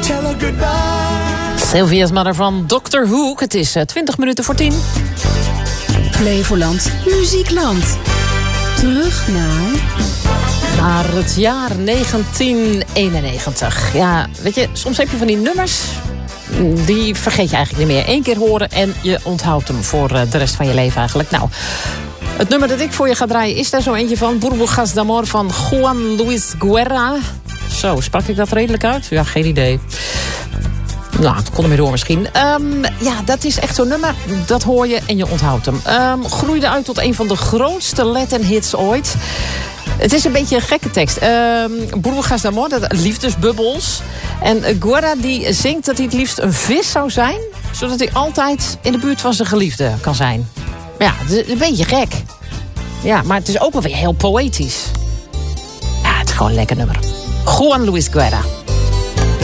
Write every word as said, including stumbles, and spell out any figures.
tell her goodbye. Sylvia's Mother van dokter Hoek. Het is twintig minuten voor tien. Flevoland, Muziekland. Terug naar... Naar het jaar negentien eenennegentig. Ja, weet je, soms heb je van die nummers... die vergeet je eigenlijk niet meer. Eén keer horen en je onthoudt hem voor de rest van je leven eigenlijk. Nou, het nummer dat ik voor je ga draaien is daar zo eentje van. Burbujas de Amor van Juan Luis Guerra. Zo, sprak ik dat redelijk uit? Ja, geen idee. Nou, het kon er mee door misschien. Um, ja, dat is echt zo'n nummer. Dat hoor je en je onthoudt hem. Um, groeide uit tot een van de grootste Latin hits ooit. Het is een beetje een gekke tekst. Um, Burbujas de Amor, dat liefdesbubbels. En Guerra die zingt dat hij het liefst een vis zou zijn... zodat hij altijd in de buurt van zijn geliefde kan zijn. Ja, het is een beetje gek. Ja, maar het is ook wel weer heel poëtisch. Ja, het is gewoon een lekker nummer. Juan Luis Guerra.